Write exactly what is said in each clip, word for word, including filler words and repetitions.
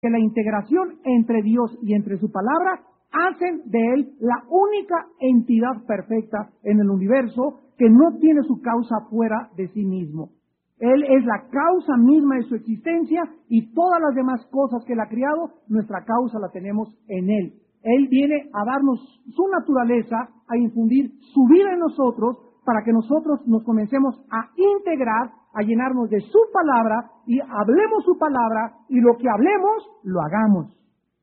que la integración entre Dios y entre su palabra hacen de Él la única entidad perfecta en el universo que no tiene su causa fuera de sí mismo. Él es la causa misma de su existencia y todas las demás cosas que Él ha creado, nuestra causa la tenemos en Él. Él viene a darnos su naturaleza, a infundir su vida en nosotros, para que nosotros nos comencemos a integrar, a llenarnos de su palabra y hablemos su palabra y lo que hablemos, lo hagamos.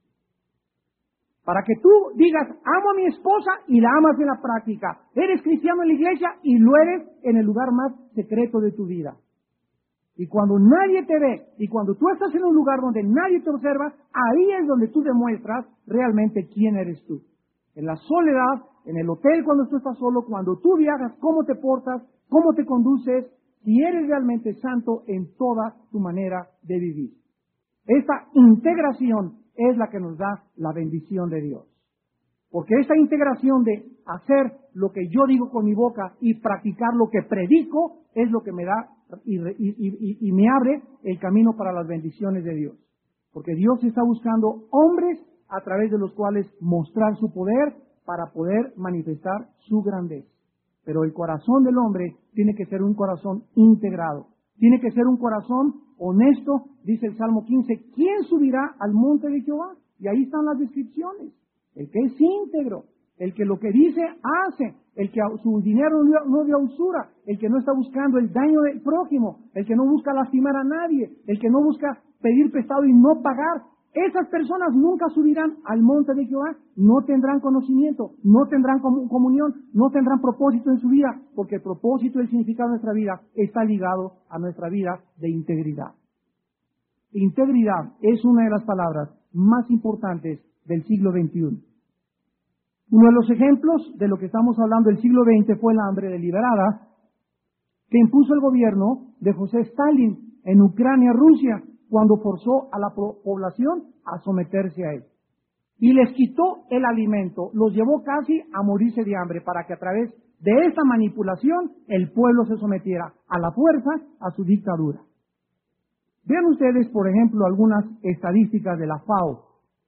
Para que tú digas, amo a mi esposa y la amas en la práctica. Eres cristiano en la iglesia y lo eres en el lugar más secreto de tu vida. Y cuando nadie te ve, y cuando tú estás en un lugar donde nadie te observa, ahí es donde tú demuestras realmente quién eres tú. En la soledad, en el hotel cuando tú estás solo, cuando tú viajas, cómo te portas, cómo te conduces, si eres realmente santo en toda tu manera de vivir. Esta integración es la que nos da la bendición de Dios. Porque esta integración de hacer lo que yo digo con mi boca y practicar lo que predico es lo que me da y, y, y, y me abre el camino para las bendiciones de Dios. Porque Dios está buscando hombres a través de los cuales mostrar su poder para poder manifestar su grandeza. Pero el corazón del hombre tiene que ser un corazón integrado. Tiene que ser un corazón honesto, dice el Salmo quince, ¿quién subirá al monte de Jehová? Y ahí están las descripciones. El que es íntegro, el que lo que dice hace, el que su dinero no dio usura, el que no está buscando el daño del prójimo, el que no busca lastimar a nadie, el que no busca pedir prestado y no pagar. Esas personas nunca subirán al monte de Jehová, no tendrán conocimiento, no tendrán comunión, no tendrán propósito en su vida, porque el propósito y el significado de nuestra vida está ligado a nuestra vida de integridad. Integridad es una de las palabras más importantes del siglo veintiuno. Uno de los ejemplos de lo que estamos hablando del siglo veinte fue la hambre deliberada que impuso el gobierno de José Stalin en Ucrania, Rusia, cuando forzó a la población a someterse a él. Y les quitó el alimento, los llevó casi a morirse de hambre para que a través de esta manipulación el pueblo se sometiera a la fuerza a su dictadura. Vean ustedes, por ejemplo, algunas estadísticas de la FAO.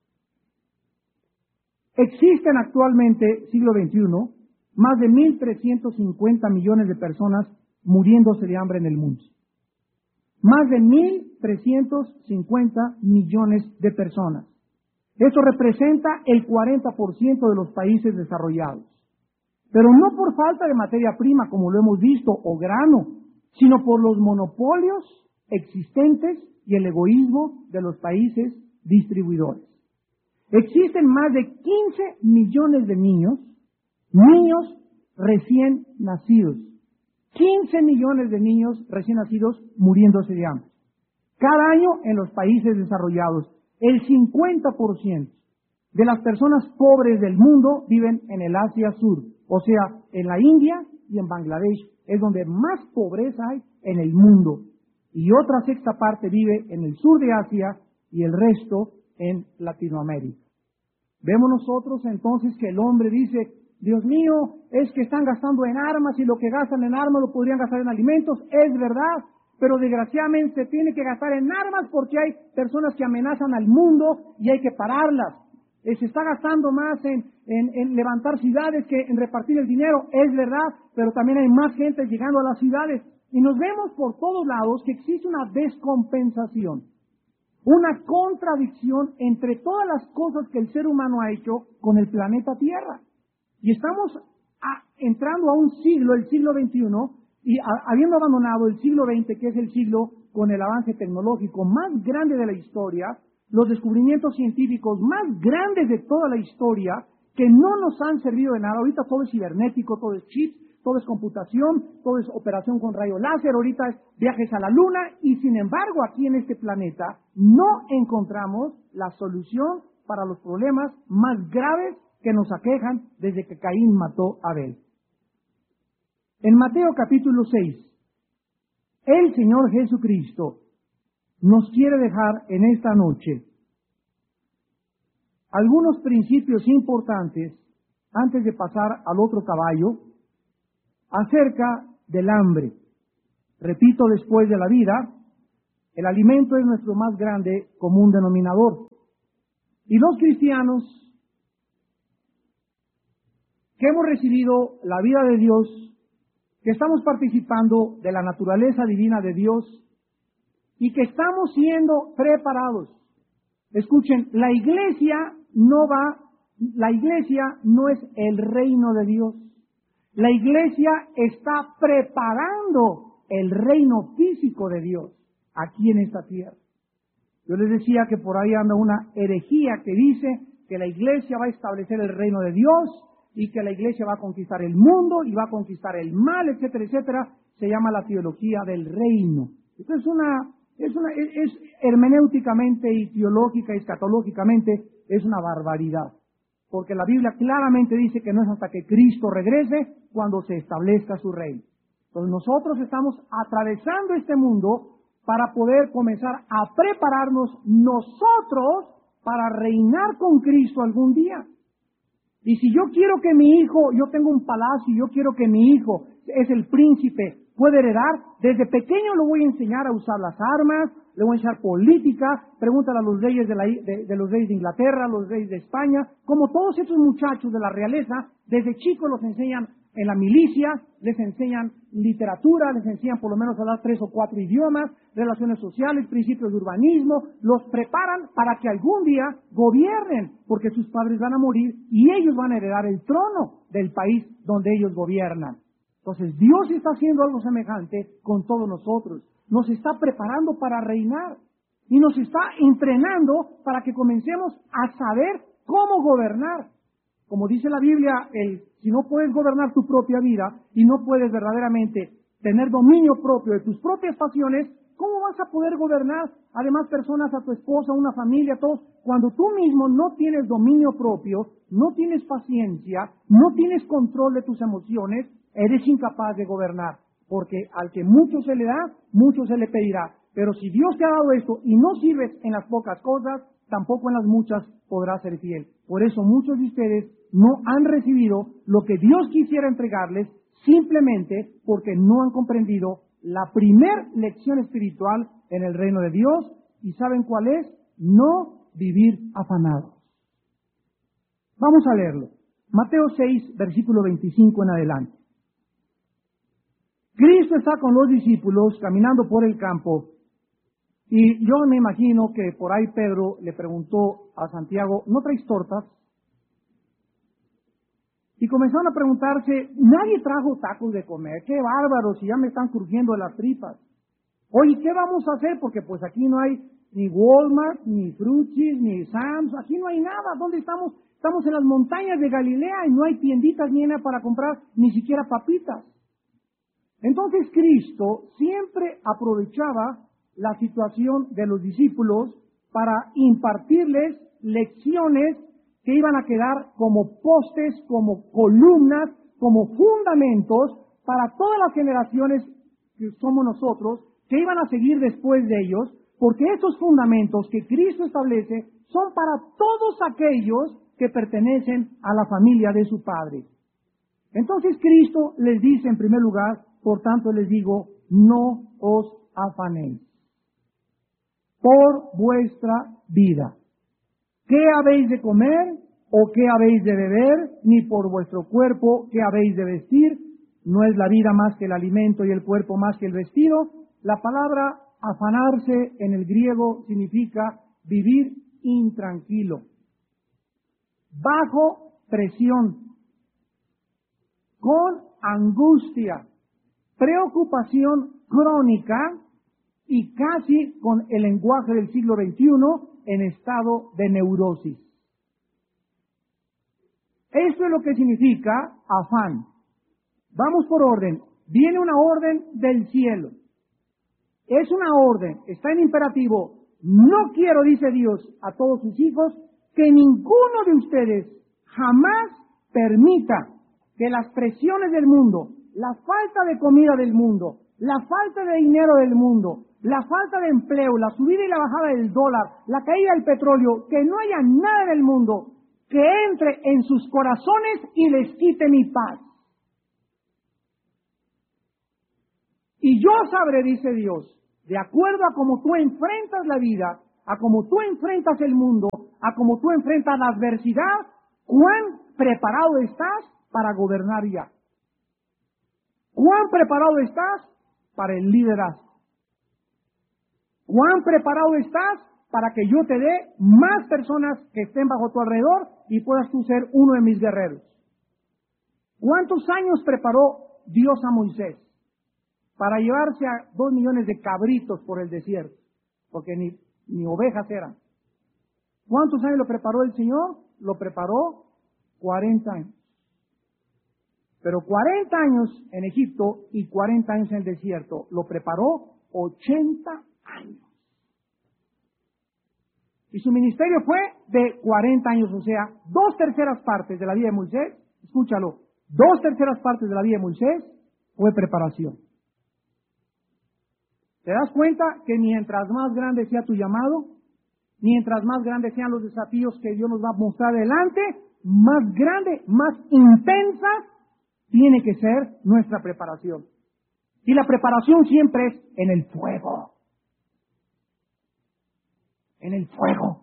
Existen actualmente, siglo veintiuno, más de mil trescientos cincuenta millones de personas muriéndose de hambre en el mundo. Más de mil trescientos cincuenta millones de personas. Eso representa el cuarenta por ciento de los países desarrollados. Pero no por falta de materia prima, como lo hemos visto, o grano, sino por los monopolios existentes y el egoísmo de los países distribuidores. Existen más de quince millones de niños, niños recién nacidos. quince millones de niños recién nacidos muriéndose de hambre. Cada año en los países desarrollados, el cincuenta por ciento de las personas pobres del mundo viven en el Asia Sur, o sea, en la India y en Bangladesh, es donde más pobreza hay en el mundo. Y otra sexta parte vive en el sur de Asia y el resto en Latinoamérica. Vemos nosotros entonces que el hombre dice, Dios mío, es que están gastando en armas y lo que gastan en armas lo podrían gastar en alimentos. Es verdad, pero desgraciadamente se tiene que gastar en armas porque hay personas que amenazan al mundo y hay que pararlas. Eh, se está gastando más en, en, en levantar ciudades que en repartir el dinero. Es verdad, pero también hay más gente llegando a las ciudades. Y nos vemos por todos lados que existe una descompensación, una contradicción entre todas las cosas que el ser humano ha hecho con el planeta Tierra. Y estamos a, entrando a un siglo, el siglo veintiuno, y a, habiendo abandonado el siglo veinte, que es el siglo con el avance tecnológico más grande de la historia, los descubrimientos científicos más grandes de toda la historia, que no nos han servido de nada. Ahorita todo es cibernético, todo es chips, todo es computación, todo es operación con rayo láser, ahorita es viajes a la luna, y sin embargo aquí en este planeta no encontramos la solución para los problemas más graves que nos aquejan desde que Caín mató a Abel. En Mateo capítulo seis, el Señor Jesucristo nos quiere dejar en esta noche algunos principios importantes antes de pasar al otro caballo acerca del hambre. Repito, después de la vida El alimento es nuestro más grande común denominador. Y los cristianos que hemos recibido la vida de Dios, que estamos participando de la naturaleza divina de Dios y que estamos siendo preparados. Escuchen, la iglesia no va, la iglesia no es el reino de Dios. La iglesia está preparando el reino físico de Dios aquí en esta tierra. Yo les decía que por ahí anda una herejía que dice que la iglesia va a establecer el reino de Dios y que la iglesia va a conquistar el mundo y va a conquistar el mal, etcétera, etcétera. Se llama la teología del reino. Esto es una, es una, es, es hermenéuticamente y teológica y escatológicamente es una barbaridad. Porque la Biblia claramente dice que no es hasta que Cristo regrese cuando se establezca su reino. Entonces nosotros estamos atravesando este mundo para poder comenzar a prepararnos nosotros para reinar con Cristo algún día. Y si yo quiero que mi hijo, yo tengo un palacio y yo quiero que mi hijo es el príncipe, puede heredar, desde pequeño lo voy a enseñar a usar las armas, le voy a enseñar política, pregúntale a los reyes de, la, de, de los reyes de Inglaterra, a los reyes de España, como todos estos muchachos de la realeza, desde chicos los enseñan en la milicia, les enseñan literatura, les enseñan por lo menos a hablar tres o cuatro idiomas, relaciones sociales, principios de urbanismo, los preparan para que algún día gobiernen, porque sus padres van a morir y ellos van a heredar el trono del país donde ellos gobiernan. Entonces Dios está haciendo algo semejante con todos nosotros, nos está preparando para reinar y nos está entrenando para que comencemos a saber cómo gobernar. Como dice la Biblia, el, si no puedes gobernar tu propia vida y no puedes verdaderamente tener dominio propio de tus propias pasiones, ¿cómo vas a poder gobernar además personas, a tu esposa, una familia, todos? Cuando tú mismo no tienes dominio propio, no tienes paciencia, no tienes control de tus emociones, eres incapaz de gobernar. Porque al que mucho se le da, mucho se le pedirá. Pero si Dios te ha dado esto y no sirves en las pocas cosas, tampoco en las muchas podrás ser fiel. Por eso muchos de ustedes no han recibido lo que Dios quisiera entregarles simplemente porque no han comprendido la primer lección espiritual en el reino de Dios. ¿Y saben cuál es? No vivir afanados. Vamos a leerlo. Mateo seis, versículo veinticinco en adelante. Cristo está con los discípulos caminando por el campo y yo me imagino que por ahí Pedro le preguntó a Santiago, ¿no traes tortas? Y comenzaron a preguntarse, nadie trajo tacos de comer, qué bárbaros, si ya me están crujiendo las tripas. Oye, ¿qué vamos a hacer? Porque pues aquí no hay ni Walmart, ni Fruchis, ni Sam's, aquí no hay nada. ¿Dónde estamos? Estamos en las montañas de Galilea y no hay tienditas ni nada para comprar, ni siquiera papitas. Entonces Cristo siempre aprovechaba la situación de los discípulos para impartirles lecciones que iban a quedar como postes, como columnas, como fundamentos para todas las generaciones que somos nosotros, que iban a seguir después de ellos, porque estos fundamentos que Cristo establece son para todos aquellos que pertenecen a la familia de su Padre. Entonces Cristo les dice en primer lugar, por tanto les digo, no os afanéis por vuestra vida. ¿Qué habéis de comer o qué habéis de beber? Ni por vuestro cuerpo, ¿qué habéis de vestir? ¿No es la vida más que el alimento y el cuerpo más que el vestido? La palabra afanarse en el griego significa vivir intranquilo, bajo presión, con angustia, preocupación crónica y casi con el lenguaje del siglo veintiuno en estado de neurosis. Esto es lo que significa afán. Vamos por orden. Viene una orden del cielo. Es una orden, está en imperativo. No quiero, dice Dios a todos sus hijos, que ninguno de ustedes jamás permita que las presiones del mundo, la falta de comida del mundo, la falta de dinero del mundo, la falta de empleo, la subida y la bajada del dólar, la caída del petróleo, que no haya nada en el mundo que entre en sus corazones y les quite mi paz. Y yo sabré, dice Dios, de acuerdo a cómo tú enfrentas la vida, a cómo tú enfrentas el mundo, a cómo tú enfrentas la adversidad, cuán preparado estás para gobernar ya. ¿Cuán preparado estás para el liderazgo? ¿Cuán preparado estás para que yo te dé más personas que estén bajo tu alrededor y puedas tú ser uno de mis guerreros? ¿Cuántos años preparó Dios a Moisés para llevarse a dos millones de cabritos por el desierto? Porque ni, ni ovejas eran. ¿Cuántos años lo preparó el Señor? Lo preparó cuarenta años. Pero cuarenta años en Egipto y cuarenta años en el desierto. Lo preparó ochenta años. Y su ministerio fue de cuarenta años, o sea, dos terceras partes de la vida de Moisés, escúchalo, dos terceras partes de la vida de Moisés fue preparación. ¿Te das cuenta que mientras más grande sea tu llamado, mientras más grandes sean los desafíos que Dios nos va a mostrar adelante, más grande, más intensa tiene que ser nuestra preparación? Y la preparación siempre es en el fuego. En el fuego.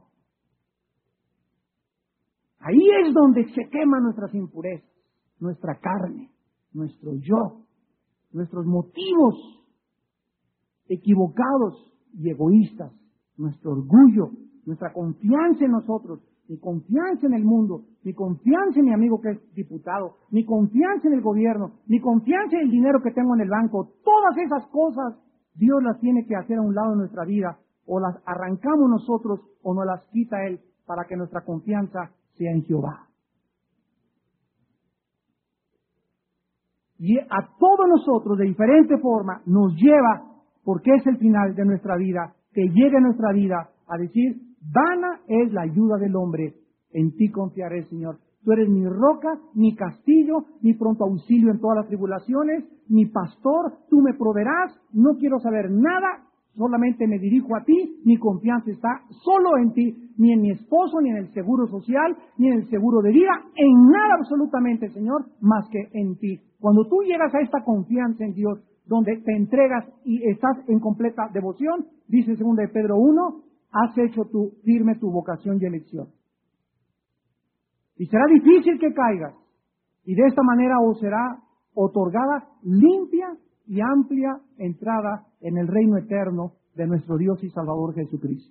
Ahí es donde se queman nuestras impurezas, nuestra carne, nuestro yo, nuestros motivos equivocados y egoístas, nuestro orgullo, nuestra confianza en nosotros, mi confianza en el mundo, mi confianza en mi amigo que es diputado, mi confianza en el gobierno, mi confianza en el dinero que tengo en el banco. Todas esas cosas Dios las tiene que hacer a un lado de nuestra vida, o las arrancamos nosotros o nos las quita Él para que nuestra confianza sea en Jehová. Y a todos nosotros de diferente forma nos lleva, porque es el final de nuestra vida, que llegue a nuestra vida a decir: vana es la ayuda del hombre, en ti confiaré, Señor. Tú eres mi roca, mi castillo, mi pronto auxilio en todas las tribulaciones, mi pastor, tú me proveerás, no quiero saber nada, solamente me dirijo a ti, mi confianza está solo en ti, ni en mi esposo, ni en el seguro social, ni en el seguro de vida, en nada absolutamente, Señor, más que en ti. Cuando tú llegas a esta confianza en Dios, donde te entregas y estás en completa devoción, dice segunda de Pedro uno, has hecho tu, firme tu vocación y elección. Y será difícil que caigas, y de esta manera os será otorgada limpia y amplia entrada en el reino eterno de nuestro Dios y Salvador Jesucristo.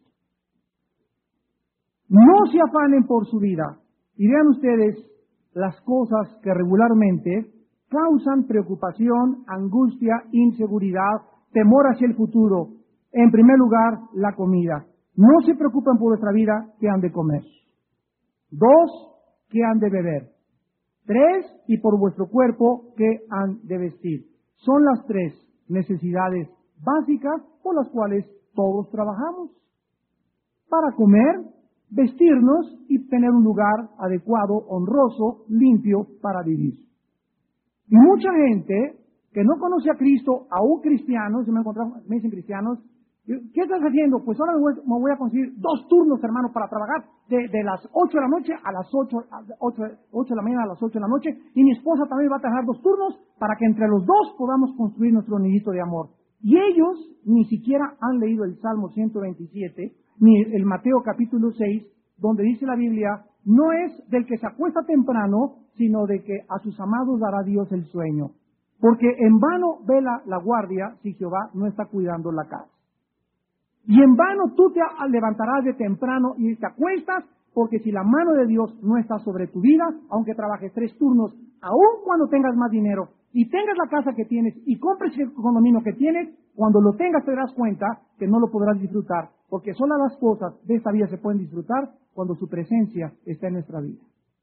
No se afanen por su vida, y vean ustedes las cosas que regularmente causan preocupación, angustia, inseguridad, temor hacia el futuro. En primer lugar, la comida. No se preocupen por vuestra vida, ¿qué han de comer? Dos, ¿qué han de beber? Tres, y por vuestro cuerpo, ¿qué han de vestir? Son las tres necesidades básicas por las cuales todos trabajamos. Para comer, vestirnos y tener un lugar adecuado, honroso, limpio para vivir. Y mucha gente que no conoce a Cristo, aún cristianos, yo me encontré, me dicen cristianos, ¿qué estás haciendo? Pues ahora me voy, me voy a conseguir dos turnos, hermano, para trabajar de, de las ocho de la noche a las ocho, ocho, ocho de la mañana a las ocho de la noche, y mi esposa también va a trabajar dos turnos para que entre los dos podamos construir nuestro nidito de amor. Y ellos ni siquiera han leído el Salmo ciento veintisiete, ni el Mateo capítulo seis, donde dice la Biblia, no es del que se acuesta temprano, sino de que a sus amados dará Dios el sueño. Porque en vano vela la guardia si Jehová no está cuidando la casa. Y en vano tú te levantarás de temprano y te acuestas, porque si la mano de Dios no está sobre tu vida, aunque trabajes tres turnos, aun cuando tengas más dinero, y tengas la casa que tienes, y compres el condominio que tienes, cuando lo tengas te darás cuenta que no lo podrás disfrutar, porque solo las cosas de esta vida se pueden disfrutar cuando su presencia está en nuestra vida.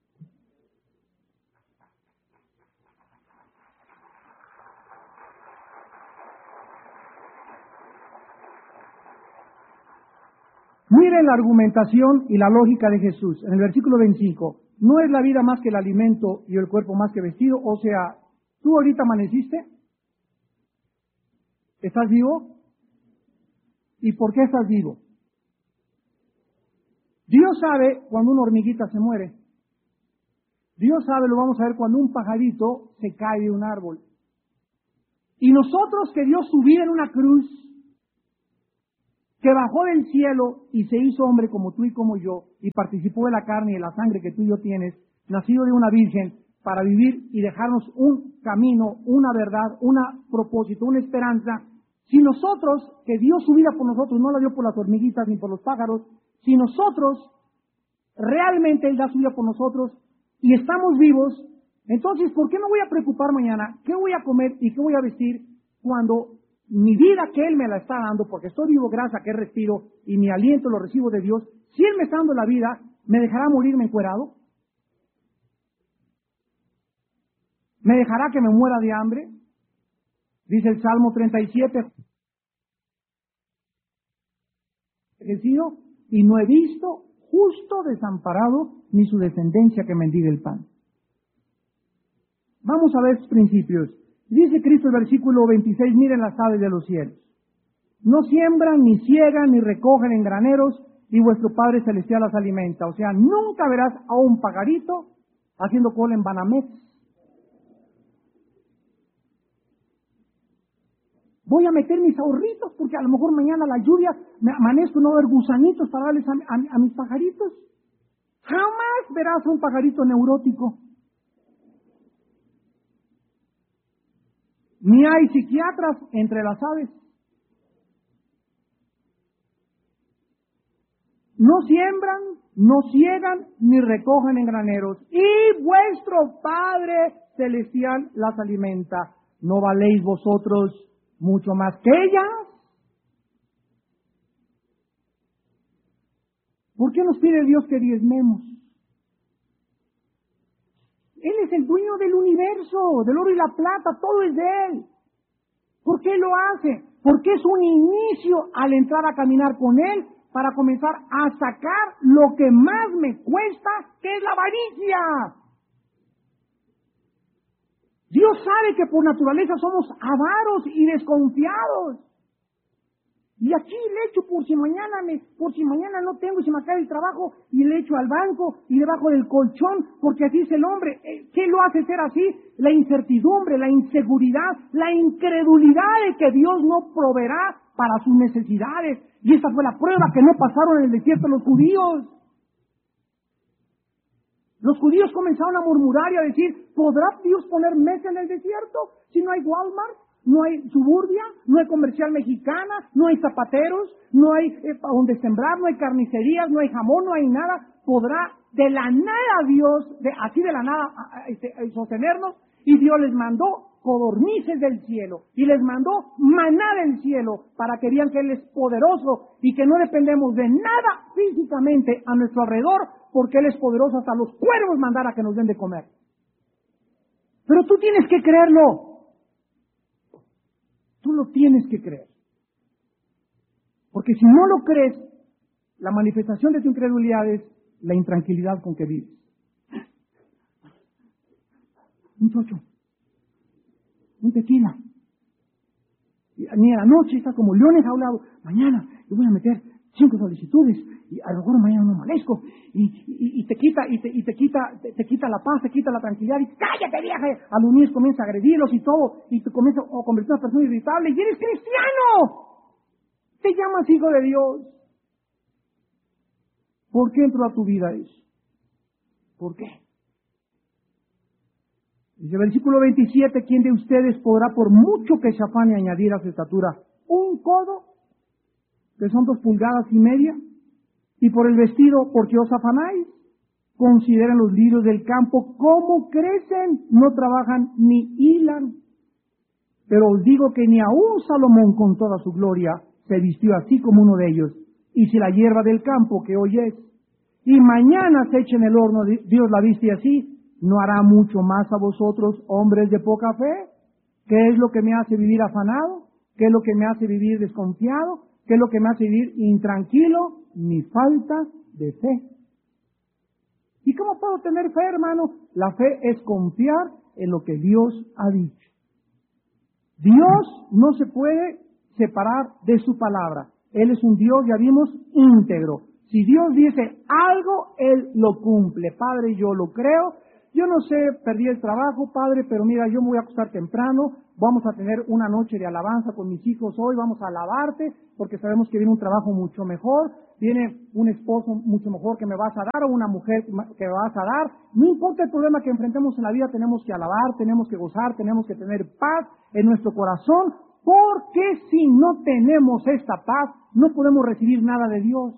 Miren la argumentación y la lógica de Jesús. En el versículo veinticinco, ¿no es la vida más que el alimento y el cuerpo más que vestido? O sea, ¿tú ahorita amaneciste? ¿Estás vivo? ¿Y por qué estás vivo? Dios sabe cuando una hormiguita se muere. Dios sabe, lo vamos a ver, cuando un pajarito se cae de un árbol. Y nosotros, que Dios su vida en una cruz, que bajó del cielo y se hizo hombre como tú y como yo, y participó de la carne y de la sangre que tú y yo tienes, nacido de una virgen, para vivir y dejarnos un camino, una verdad, un propósito, una esperanza. Si nosotros, que dio su vida por nosotros, no la dio por las hormiguitas ni por los pájaros, si nosotros realmente Él da su vida por nosotros y estamos vivos, entonces, ¿por qué me voy a preocupar mañana? ¿Qué voy a comer y qué voy a vestir cuando mi vida que Él me la está dando, porque estoy vivo gracias a que respiro y mi aliento lo recibo de Dios? Si Él me está dando la vida, ¿me dejará morirme encuerado? ¿Me dejará que me muera de hambre? Dice el Salmo treinta y siete. Y no he visto justo desamparado ni su descendencia que mendigue el pan. Vamos a ver estos principios. Dice Cristo el versículo veintiséis, miren las aves de los cielos. No siembran, ni ciegan, ni recogen en graneros, y vuestro Padre Celestial las alimenta. O sea, nunca verás a un pajarito haciendo cola en Banamex. Voy a meter mis ahorritos porque a lo mejor mañana la lluvia me amanezco y no va a haber gusanitos para darles a, a, a mis pajaritos. Jamás verás a un pajarito neurótico. Ni hay psiquiatras entre las aves. No siembran, no ciegan, ni recogen en graneros. Y vuestro Padre Celestial las alimenta. ¿No valéis vosotros mucho más que ellas? ¿Por qué nos pide Dios que diezmemos? Él es el dueño del universo, del oro y la plata, todo es de Él. ¿Por qué lo hace? Porque es un inicio al entrar a caminar con Él para comenzar a sacar lo que más me cuesta, que es la avaricia. Dios sabe que por naturaleza somos avaros y desconfiados. Y aquí le echo por si mañana me, por si mañana no tengo y se me acaba el trabajo, y le echo al banco y debajo del colchón, porque así es el hombre. ¿Qué lo hace ser así? La incertidumbre, la inseguridad, la incredulidad de que Dios no proveerá para sus necesidades. Y esta fue la prueba que no pasaron en el desierto los judíos. Los judíos comenzaron a murmurar y a decir, ¿podrá Dios poner mesa en el desierto si no hay Walmart? No hay Suburbia, no hay Comercial Mexicana, no hay zapateros, no hay eh, donde sembrar, no hay carnicerías, no hay jamón, no hay nada. ¿Podrá de la nada Dios, de, así de la nada, este, sostenernos? Y Dios les mandó codornices del cielo y les mandó maná del cielo para que vean que Él es poderoso y que no dependemos de nada físicamente a nuestro alrededor, porque Él es poderoso hasta los cuervos mandar a que nos den de comer. Pero tú tienes que creerlo. Tú lo tienes que creer. Porque si no lo crees, la manifestación de tu incredulidad es la intranquilidad con que vives. Un chocho, un tequila. Ni a la noche está como leones jaulados. Mañana yo voy a meter cinco solicitudes y a lo mejor mañana no amanezco y, y, y te quita y te, y te quita te, te quita la paz, te quita la tranquilidad y cállate viaje. A los niños comienza a agredirlos y todo y te comienza a convertir en una persona irritable y eres cristiano. Te llamas hijo de Dios. ¿Por qué entró a tu vida eso? ¿Por qué? Dice el versículo veintisiete, ¿quién de ustedes podrá por mucho que se afane añadir a su estatura un codo? Que son dos pulgadas y media, y por el vestido, ¿por qué os afanáis? Consideren los lirios del campo, cómo crecen, no trabajan ni hilan. Pero os digo que ni aun Salomón con toda su gloria se vistió así como uno de ellos. Y si la hierba del campo que hoy es, y mañana se echa en el horno, Dios la viste así, ¿no hará mucho más a vosotros, hombres de poca fe? ¿Qué es lo que me hace vivir afanado? ¿Qué es lo que me hace vivir desconfiado? ¿Qué es lo que me hace vivir intranquilo? Mi falta de fe. ¿Y cómo puedo tener fe, hermano? La fe es confiar en lo que Dios ha dicho. Dios no se puede separar de su palabra. Él es un Dios, ya vimos, íntegro. Si Dios dice algo, Él lo cumple. Padre, yo lo creo. yo no sé, perdí el trabajo, padre, pero mira, yo me voy a acostar temprano, vamos a tener una noche de alabanza con mis hijos hoy, vamos a alabarte, porque sabemos que viene un trabajo mucho mejor, viene un esposo mucho mejor que me vas a dar, o una mujer que me vas a dar. No importa el problema que enfrentemos en la vida, tenemos que alabar, tenemos que gozar, tenemos que tener paz en nuestro corazón, porque si no tenemos esta paz, no podemos recibir nada de Dios.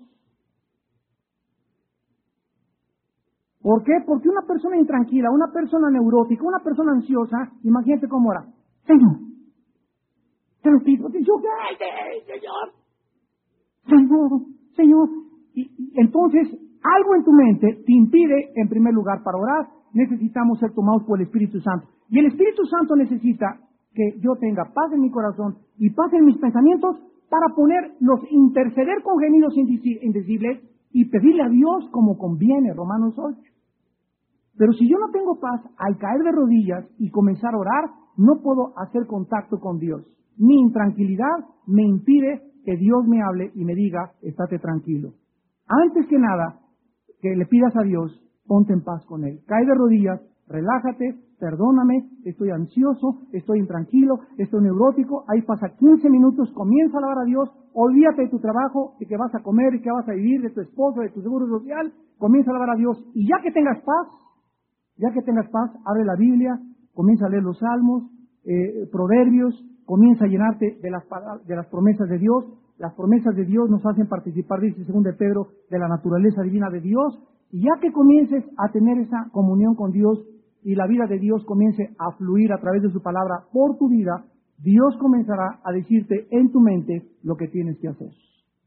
¿Por qué? Porque una persona intranquila, una persona neurótica, una persona ansiosa, imagínate cómo era. Señor, te lo pido, yo, Señor, Señor, Señor. Y, y entonces, algo en tu mente te impide, en primer lugar, para orar, necesitamos ser tomados por el Espíritu Santo. Y el Espíritu Santo necesita que yo tenga paz en mi corazón y paz en mis pensamientos para ponerlos, interceder con gemidos indecibles y pedirle a Dios como conviene, Romanos ocho. Pero si yo no tengo paz, al caer de rodillas y comenzar a orar, no puedo hacer contacto con Dios. Mi intranquilidad me impide que Dios me hable y me diga, estate tranquilo. Antes que nada, que le pidas a Dios, ponte en paz con Él. Cae de rodillas, relájate, perdóname, estoy ansioso, estoy intranquilo, estoy neurótico. Ahí pasa quince minutos, comienza a alabar a Dios, olvídate de tu trabajo, de que vas a comer, de que vas a vivir, de tu esposo, de tu seguro social, comienza a alabar a Dios. Y ya que tengas paz, Ya que tengas paz, abre la Biblia, comienza a leer los salmos, eh, proverbios, comienza a llenarte de las, de las promesas de Dios. Las promesas de Dios nos hacen participar, dice según de Pedro, de la naturaleza divina de Dios. Y ya que comiences a tener esa comunión con Dios y la vida de Dios comience a fluir a través de su palabra por tu vida, Dios comenzará a decirte en tu mente lo que tienes que hacer.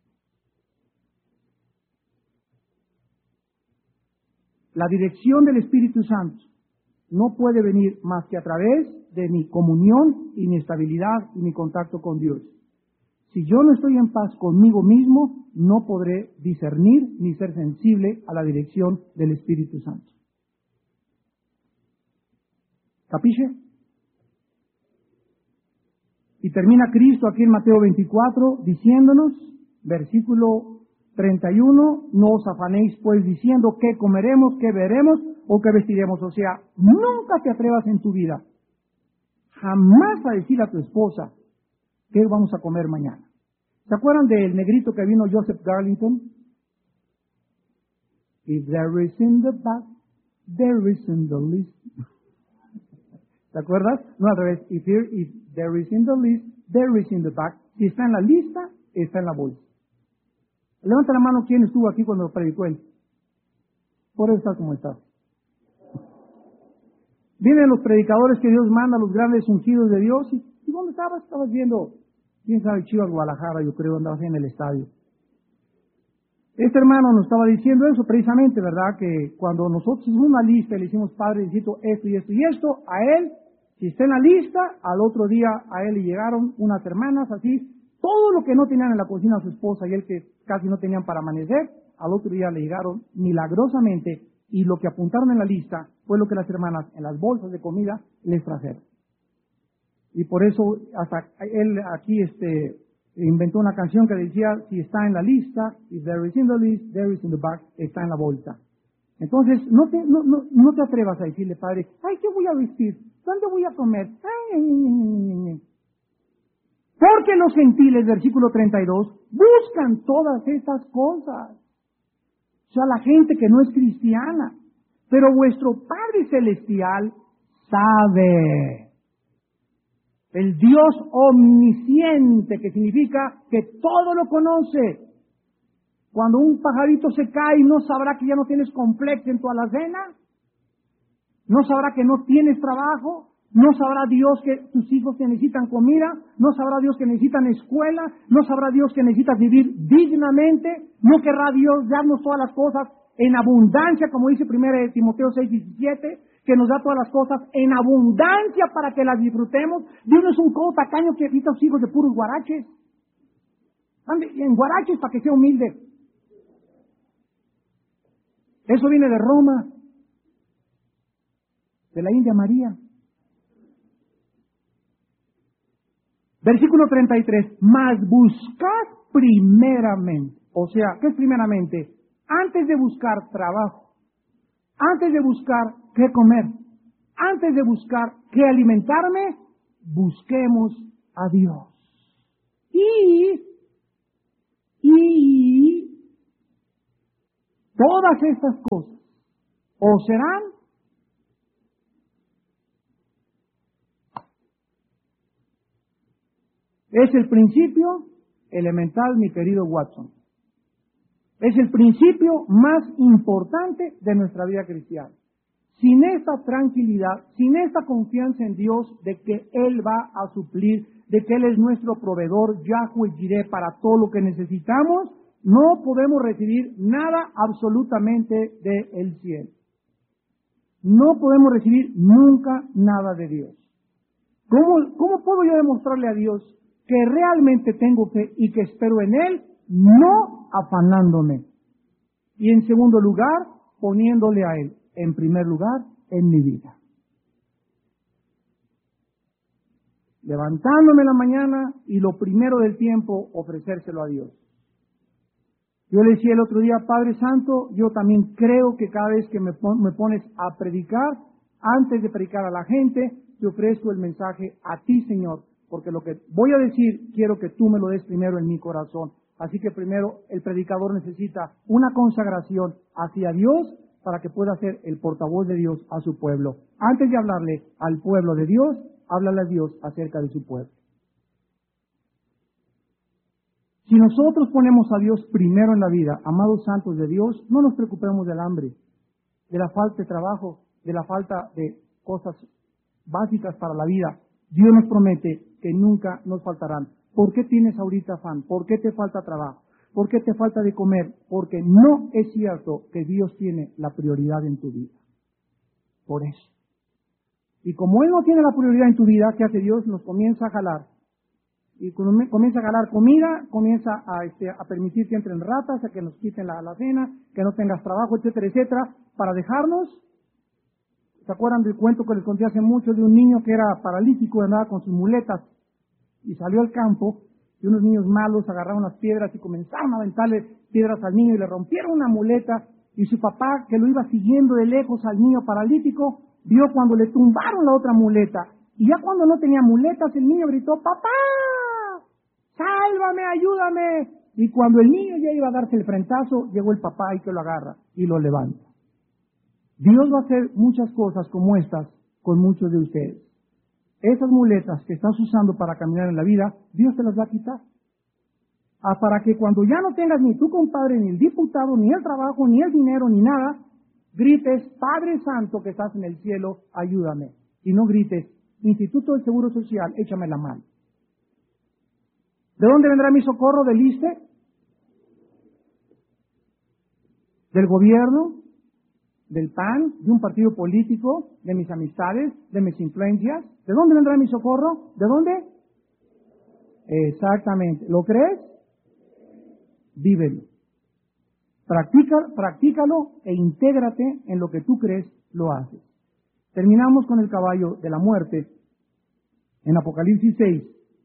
La dirección del Espíritu Santo no puede venir más que a través de mi comunión y mi estabilidad y mi contacto con Dios. Si yo no estoy en paz conmigo mismo, no podré discernir ni ser sensible a la dirección del Espíritu Santo. ¿Capiche? Y termina Cristo aquí en Mateo veinticuatro diciéndonos, versículo treinta y uno, no os afanéis pues diciendo qué comeremos, qué veremos o qué vestiremos. O sea, nunca te atrevas en tu vida, jamás a decir a tu esposa qué vamos a comer mañana. ¿Se acuerdan del negrito que vino Joseph Garlington? If there is in the back, there is in the list. ¿Te acuerdas? No, al revés. If, here, if there is in the list, there is in the back. Si está en la lista, está en la bolsa. Levanta la mano quién estuvo aquí cuando predicó él. Por eso estás como estás. Vienen los predicadores que Dios manda, los grandes ungidos de Dios. ¿Y, ¿y dónde estabas? Estabas viendo, quién sabe, Chivas Guadalajara, yo creo, andabas en el estadio. Este hermano nos estaba diciendo eso precisamente, ¿verdad? Que cuando nosotros hicimos una lista y le hicimos, Padre, necesito esto y esto y esto, a él, si está en la lista, al otro día a él le llegaron unas hermanas así, todo lo que no tenían en la cocina a su esposa y él que casi no tenían para amanecer, al otro día le llegaron milagrosamente y lo que apuntaron en la lista fue lo que las hermanas en las bolsas de comida les trajeron. Y por eso hasta él aquí este inventó una canción que decía, si está en la lista, if there is in the list, there is in the bag, está en la bolsa. Entonces, no te, no, no, no te atrevas a decirle, Padre, ay, ¿qué voy a vestir? ¿Dónde voy a comer? Ay, ay, ay, ay, ay, ay. Porque los gentiles, versículo treinta y dos, buscan todas estas cosas. O sea, la gente que no es cristiana. Pero vuestro Padre Celestial sabe. El Dios omnisciente, que significa que todo lo conoce. Cuando un pajarito se cae, ¿no sabrá que ya no tienes complejo en tu alacena? ¿No sabrá que no tienes trabajo? ¿No sabrá Dios que tus hijos que necesitan comida? ¿No sabrá Dios que necesitan escuela? ¿No sabrá Dios que necesitas vivir dignamente? ¿No querrá Dios darnos todas las cosas en abundancia, como dice primero Timoteo seis diecisiete, que nos da todas las cosas en abundancia para que las disfrutemos? Dios no es un codo tacaño que quita a sus hijos de puros guaraches. Ande en guaraches para que sea humilde. Eso viene de Roma, de la India María. Versículo treinta y tres, mas buscad primeramente, o sea, ¿qué es primeramente? Antes de buscar trabajo, Antes de buscar qué comer, antes de buscar qué alimentarme, busquemos a Dios. Y, y todas estas cosas o serán es el principio elemental, mi querido Watson. Es el principio más importante de nuestra vida cristiana. Sin esta tranquilidad, sin esta confianza en Dios de que Él va a suplir, de que Él es nuestro proveedor, Yahweh Jireh, para todo lo que necesitamos, no podemos recibir nada absolutamente del cielo. No podemos recibir nunca nada de Dios. ¿Cómo, cómo puedo yo demostrarle a Dios que realmente tengo fe y que espero en Él? No afanándome. Y en segundo lugar, poniéndole a Él, en primer lugar, en mi vida. Levantándome en la mañana y lo primero del tiempo, ofrecérselo a Dios. Yo le decía el otro día, Padre Santo, yo también creo que cada vez que me, pon, me pones a predicar, antes de predicar a la gente, te ofrezco el mensaje a ti, Señor, porque lo que voy a decir, quiero que tú me lo des primero en mi corazón. Así que primero el predicador necesita una consagración hacia Dios para que pueda ser el portavoz de Dios a su pueblo. Antes de hablarle al pueblo de Dios, háblale a Dios acerca de su pueblo. Si nosotros ponemos a Dios primero en la vida, amados santos de Dios, no nos preocupemos del hambre, de la falta de trabajo, de la falta de cosas básicas para la vida. Dios nos promete que nunca nos faltarán. ¿Por qué tienes ahorita afán? ¿Por qué te falta trabajo? ¿Por qué te falta de comer? Porque no es cierto que Dios tiene la prioridad en tu vida. Por eso. Y como Él no tiene la prioridad en tu vida, ¿qué hace Dios? Nos comienza a jalar. Y cuando comienza a jalar comida, comienza a, este, a permitir que entren ratas, a que nos quiten la, la cena, que no tengas trabajo, etcétera, etcétera, para dejarnos. ¿Se acuerdan del cuento que les conté hace mucho de un niño que era paralítico, andaba con sus muletas y salió al campo y unos niños malos agarraron las piedras y comenzaron a aventarle piedras al niño y le rompieron una muleta y su papá, que lo iba siguiendo de lejos al niño paralítico, vio cuando le tumbaron la otra muleta y ya cuando no tenía muletas el niño gritó, ¡papá! ¡Sálvame, ayúdame! Y cuando el niño ya iba a darse el frentazo, llegó el papá y que lo agarra y lo levanta. Dios va a hacer muchas cosas como estas con muchos de ustedes. Esas muletas que estás usando para caminar en la vida, Dios te las va a quitar. Ah, para que cuando ya no tengas ni tu compadre, ni el diputado, ni el trabajo, ni el dinero, ni nada, grites, Padre Santo que estás en el cielo, ayúdame. Y no grites, Instituto del Seguro Social, échame la mano. ¿De dónde vendrá mi socorro? ¿Del I S S S E? ¿Del gobierno? ¿Del P A N? ¿De un partido político? ¿De mis amistades? ¿De mis influencias? ¿De dónde vendrá mi socorro? ¿De dónde? Exactamente. ¿Lo crees? Vívelo. Practica, practícalo e intégrate en lo que tú crees lo haces. Terminamos con el caballo de la muerte en Apocalipsis seis.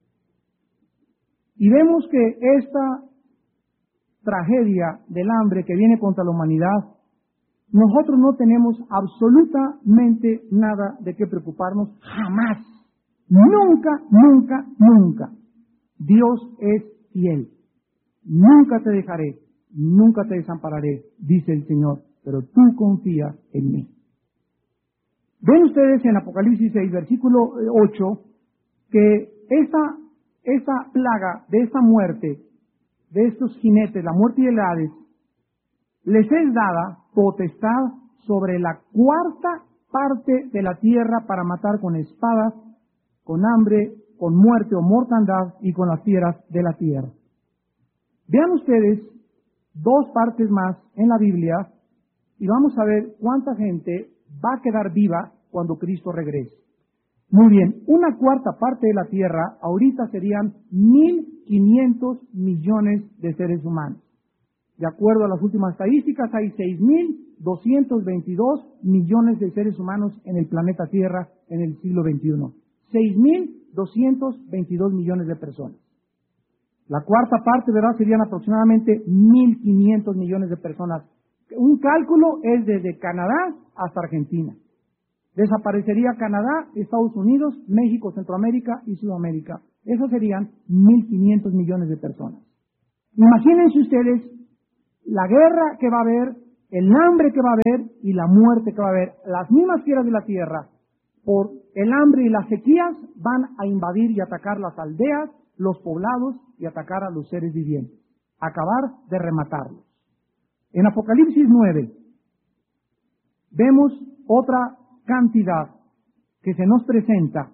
Y vemos que esta tragedia del hambre que viene contra la humanidad, nosotros no tenemos absolutamente nada de qué preocuparnos, jamás. Nunca, nunca, nunca. Dios es fiel. Nunca te dejaré, nunca te desampararé, dice el Señor, pero tú confía en mí. Ven ustedes en Apocalipsis seis, versículo ocho, que esta, esta plaga de esta muerte, de estos jinetes, la muerte y el Hades, les es dada potestad sobre la cuarta parte de la tierra para matar con espadas, con hambre, con muerte o mortandad y con las fieras de la tierra. Vean ustedes dos partes más en la Biblia y vamos a ver cuánta gente va a quedar viva cuando Cristo regrese. Muy bien, una cuarta parte de la tierra ahorita serían mil quinientos millones de seres humanos. De acuerdo a las últimas estadísticas, hay seis mil doscientos veintidós millones de seres humanos en el planeta Tierra en el siglo veintiuno. seis mil doscientos veintidós millones de personas. La cuarta parte, ¿verdad?, serían aproximadamente mil quinientos millones de personas Un cálculo es desde Canadá hasta Argentina. Desaparecería Canadá, Estados Unidos, México, Centroamérica y Sudamérica. Esos serían mil quinientos millones de personas. Imagínense ustedes la guerra que va a haber, el hambre que va a haber y la muerte que va a haber. Las mismas fieras de la tierra, por el hambre y las sequías, van a invadir y atacar las aldeas, los poblados y atacar a los seres vivientes. Acabar de rematarlos. En Apocalipsis nueve vemos otra cantidad que se nos presenta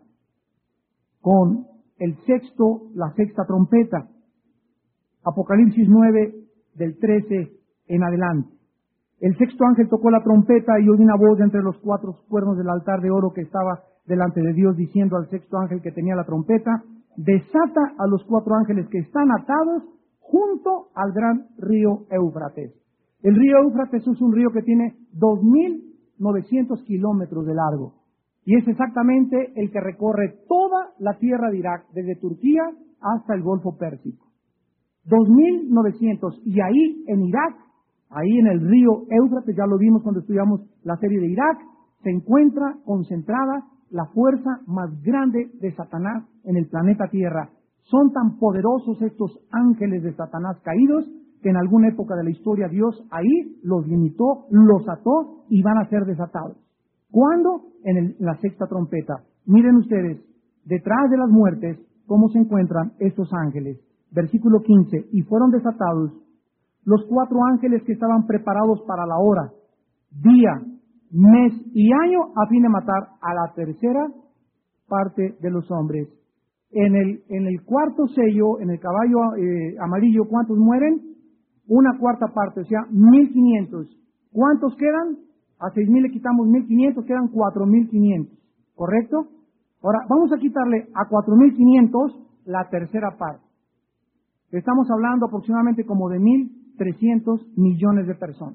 con el sexto, la sexta trompeta. Apocalipsis nueve del trece en adelante. El sexto ángel tocó la trompeta y oí una voz de entre los cuatro cuernos del altar de oro que estaba delante de Dios, diciendo al sexto ángel que tenía la trompeta: desata a los cuatro ángeles que están atados junto al gran río Éufrates. El río Éufrates es un río que tiene dos mil novecientos kilómetros de largo y es exactamente el que recorre toda la tierra de Irak, desde Turquía hasta el Golfo Pérsico. dos mil novecientos, y ahí en Irak, ahí en el río Éufrates, ya lo vimos cuando estudiamos la serie de Irak, se encuentra concentrada la fuerza más grande de Satanás en el planeta Tierra. Son tan poderosos estos ángeles de Satanás caídos que en alguna época de la historia Dios ahí los limitó, los ató y van a ser desatados. ¿Cuándo? En, el, en la sexta trompeta. Miren ustedes, detrás de las muertes, cómo se encuentran estos ángeles. Versículo quince, y fueron desatados los cuatro ángeles que estaban preparados para la hora, día, mes y año a fin de matar a la tercera parte de los hombres. En el, en el cuarto sello, en el caballo eh, amarillo, ¿cuántos mueren? Una cuarta parte, o sea, mil quinientos. ¿Cuántos quedan? A seis mil le quitamos mil quinientos, quedan cuatro mil quinientos. ¿Correcto? Ahora, vamos a quitarle a cuatro mil quinientos la tercera parte. Estamos hablando aproximadamente como de mil trescientos millones de personas.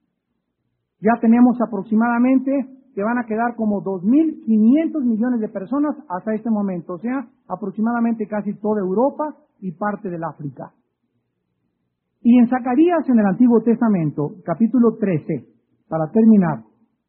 Ya tenemos aproximadamente que van a quedar como dos mil quinientos millones de personas hasta este momento, o sea, aproximadamente casi toda Europa y parte del África. Y en Zacarías, en el Antiguo Testamento, capítulo trece, para terminar,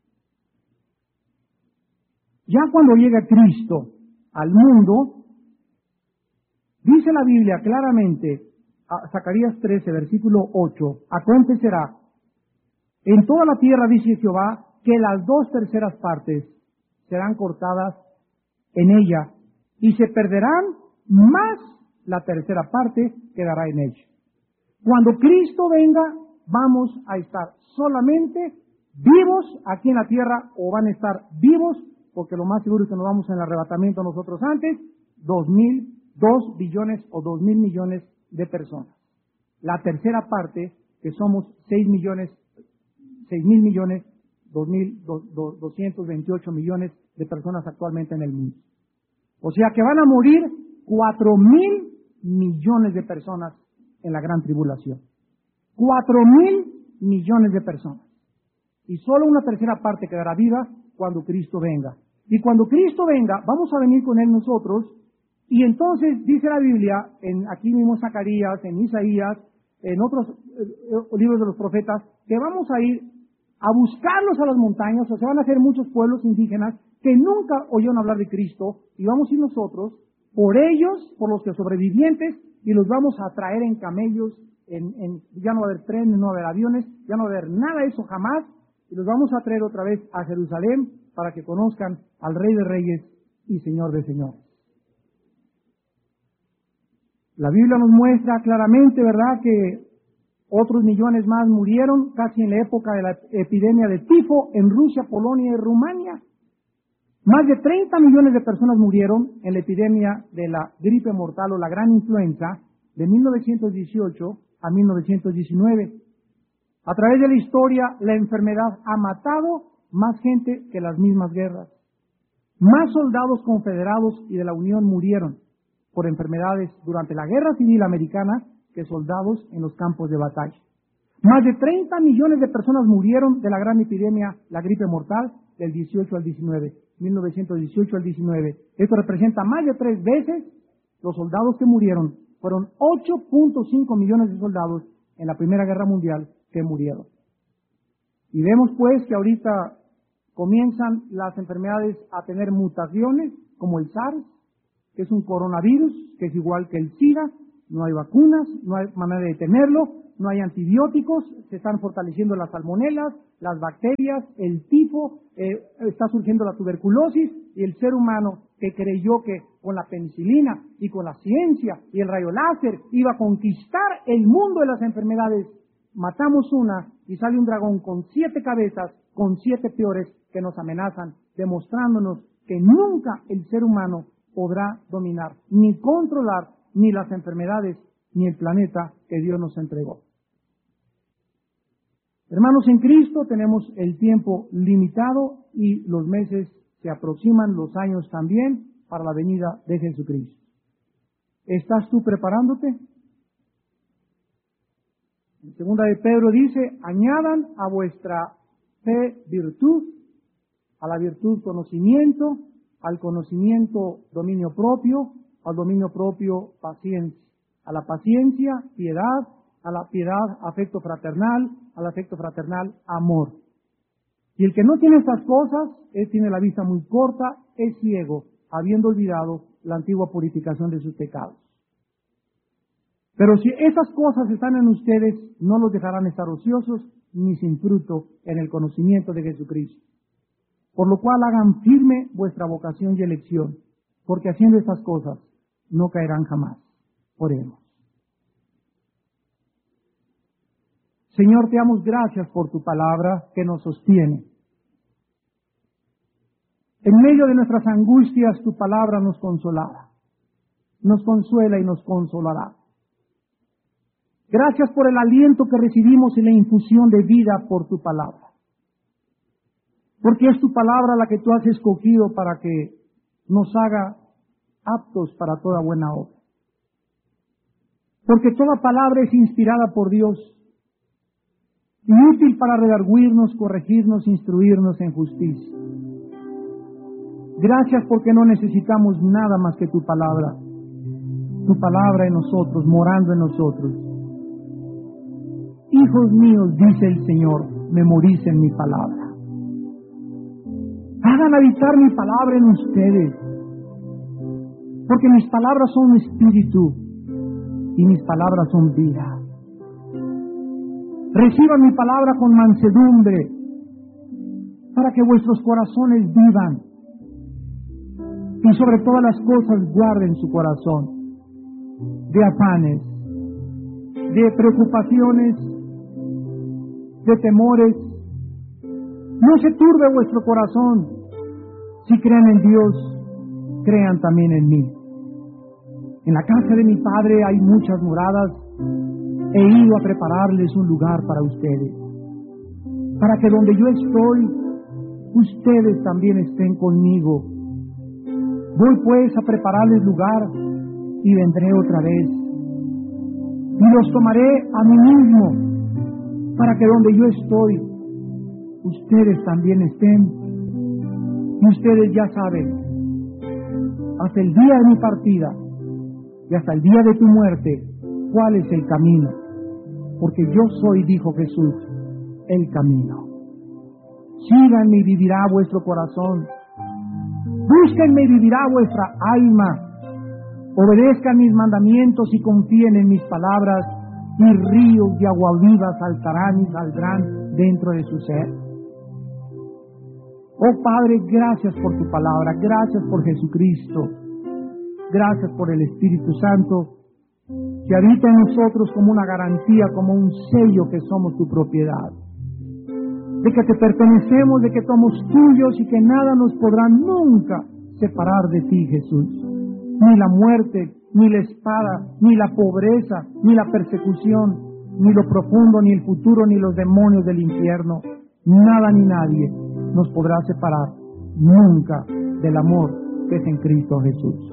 ya cuando llega Cristo al mundo, dice la Biblia claramente, a Zacarías trece, versículo ocho, acontecerá en toda la tierra, dice Jehová, que las dos terceras partes serán cortadas en ella, y se perderán, más la tercera parte quedará en ella. Cuando Cristo venga, vamos a estar solamente vivos aquí en la tierra, o van a estar vivos, porque lo más seguro es que nos vamos en el arrebatamiento nosotros antes, dos mil, dos billones o dos mil millones de personas. La tercera parte, que somos seis millones, seis mil millones, dos mil doscientos veintiocho millones de personas actualmente en el mundo. O sea que van a morir cuatro mil millones de personas en la gran tribulación. Cuatro mil millones de personas. Y solo una tercera parte quedará viva cuando Cristo venga. Y cuando Cristo venga, vamos a venir con Él nosotros. Y entonces dice la Biblia, en aquí mismo en Zacarías, en Isaías, en otros eh, libros de los profetas, que vamos a ir a buscarlos a las montañas, o sea, van a ser muchos pueblos indígenas que nunca oyeron hablar de Cristo, y vamos a ir nosotros por ellos, por los que sobrevivientes, y los vamos a traer en camellos, en, en, ya no va a haber trenes, no va a haber aviones, ya no va a haber nada de eso jamás, y los vamos a traer otra vez a Jerusalén para que conozcan al Rey de Reyes y Señor de Señores. La Biblia nos muestra claramente, ¿verdad?, que otros millones más murieron casi en la época de la epidemia de tifo en Rusia, Polonia y Rumania. Más de treinta millones de personas murieron en la epidemia de la gripe mortal o la gran influenza de mil novecientos dieciocho a mil novecientos diecinueve. A través de la historia, la enfermedad ha matado más gente que las mismas guerras. Más soldados confederados y de la Unión murieron por enfermedades durante la Guerra Civil Americana que soldados en los campos de batalla. Más de treinta millones de personas murieron de la gran epidemia, la gripe mortal, del dieciocho al diecinueve, mil novecientos dieciocho al diecinueve. Esto representa más de tres veces los soldados que murieron. Fueron ocho punto cinco millones de soldados en la Primera Guerra Mundial que murieron. Y vemos pues que ahorita comienzan las enfermedades a tener mutaciones, como el SARS, que es un coronavirus, que es igual que el SIDA. No hay vacunas, no hay manera de detenerlo, no hay antibióticos, se están fortaleciendo las salmonelas, las bacterias, el tifo, eh, está surgiendo la tuberculosis, y el ser humano que creyó que con la penicilina y con la ciencia y el rayo láser iba a conquistar el mundo de las enfermedades, matamos una y sale un dragón con siete cabezas, con siete peores que nos amenazan, demostrándonos que nunca el ser humano podrá dominar, ni controlar, ni las enfermedades, ni el planeta que Dios nos entregó. Hermanos, en Cristo tenemos el tiempo limitado y los meses se aproximan, los años también, para la venida de Jesucristo. ¿Estás tú preparándote? En segunda de Pedro dice, añadan a vuestra fe virtud, a la virtud conocimiento, al conocimiento dominio propio, al dominio propio paciencia, a la paciencia piedad, a la piedad afecto fraternal, al afecto fraternal amor. Y el que no tiene estas cosas, él tiene la vista muy corta, es ciego, habiendo olvidado la antigua purificación de sus pecados. Pero si esas cosas están en ustedes, no los dejarán estar ociosos ni sin fruto en el conocimiento de Jesucristo. Por lo cual hagan firme vuestra vocación y elección, porque haciendo estas cosas no caerán jamás. Oremos. Señor, te damos gracias por tu palabra que nos sostiene. En medio de nuestras angustias, tu palabra nos consolará, nos consuela y nos consolará. Gracias por el aliento que recibimos y la infusión de vida por tu palabra. Porque es tu palabra la que tú has escogido para que nos haga aptos para toda buena obra. Porque toda palabra es inspirada por Dios y útil para redarguirnos, corregirnos, instruirnos en justicia. Gracias porque no necesitamos nada más que tu palabra. Tu palabra en nosotros, morando en nosotros. Hijos míos, dice el Señor, memoricen mi palabra. Hagan habitar mi palabra en ustedes. Porque mis palabras son espíritu y mis palabras son vida. Reciban mi palabra con mansedumbre para que vuestros corazones vivan y sobre todas las cosas guarden su corazón de afanes, de preocupaciones, de temores. No se turbe vuestro corazón. Si creen en Dios, crean también en mí. En la casa de mi Padre hay muchas moradas. He ido a prepararles un lugar para ustedes, para que donde yo estoy, ustedes también estén conmigo. Voy pues a prepararles lugar y vendré otra vez. Y los tomaré a mí mismo, para que donde yo estoy, ustedes también estén. Y ustedes ya saben, hasta el día de mi partida y hasta el día de tu muerte, cuál es el camino. Porque yo soy, dijo Jesús, el camino. Síganme y vivirá vuestro corazón. Búsquenme y vivirá vuestra alma. Obedezcan mis mandamientos y confíen en mis palabras, y ríos de agua viva saltarán y saldrán dentro de su ser. Oh Padre, gracias por tu palabra, gracias por Jesucristo, gracias por el Espíritu Santo, que habita en nosotros como una garantía, como un sello que somos tu propiedad, de que te pertenecemos, de que somos tuyos y que nada nos podrá nunca separar de ti, Jesús. Ni la muerte, ni la espada, ni la pobreza, ni la persecución, ni lo profundo, ni el futuro, ni los demonios del infierno. Nada ni nadie nos podrá separar nunca del amor que es en Cristo Jesús.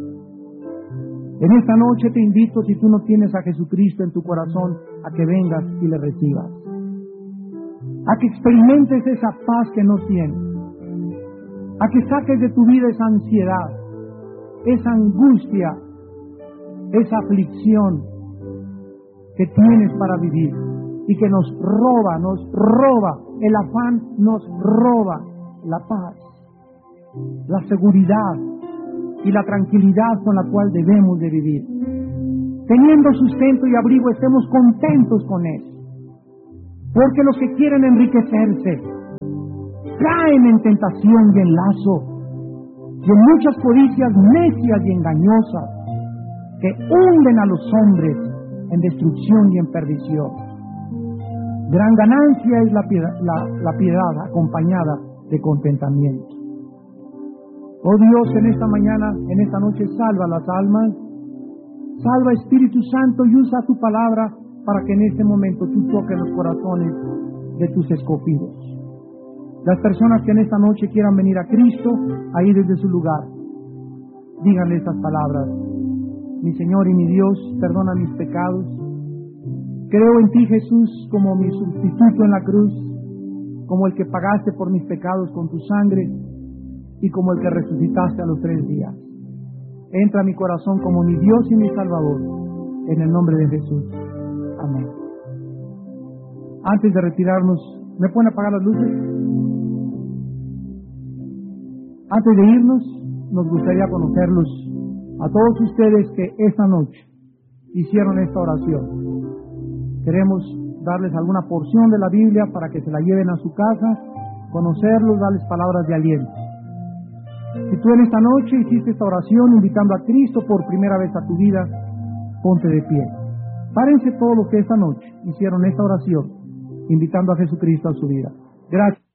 En esta noche te invito, si tú no tienes a Jesucristo en tu corazón, a que vengas y le recibas. A que experimentes esa paz que no tienes. A que saques de tu vida esa ansiedad, esa angustia, esa aflicción que tienes para vivir y que nos roba, nos roba el afán nos roba la paz, la seguridad y la tranquilidad con la cual debemos de vivir. Teniendo sustento y abrigo, estemos contentos con eso. Porque los que quieren enriquecerse caen en tentación y en lazo, y en muchas codicias necias y engañosas que hunden a los hombres en destrucción y en perdición. Gran ganancia es la piedad, la, la piedad acompañada de contentamiento. Oh Dios, en esta mañana, en esta noche, salva las almas, salva Espíritu Santo y usa tu palabra para que en este momento tú toques los corazones de tus escogidos. Las personas que en esta noche quieran venir a Cristo, ahí desde su lugar, díganle estas palabras: mi Señor y mi Dios, perdona mis pecados. Creo en ti, Jesús, como mi sustituto en la cruz, como el que pagaste por mis pecados con tu sangre y como el que resucitaste a los tres días. Entra a mi corazón como mi Dios y mi Salvador, en el nombre de Jesús. Amén. Antes de retirarnos, ¿me pueden apagar las luces? Antes de irnos, nos gustaría conocerlos a todos ustedes que esta noche hicieron esta oración. Queremos darles alguna porción de la Biblia para que se la lleven a su casa, conocerlos, darles palabras de aliento. Si tú en esta noche hiciste esta oración invitando a Cristo por primera vez a tu vida, ponte de pie. Párense todos los que esta noche hicieron esta oración invitando a Jesucristo a su vida. Gracias.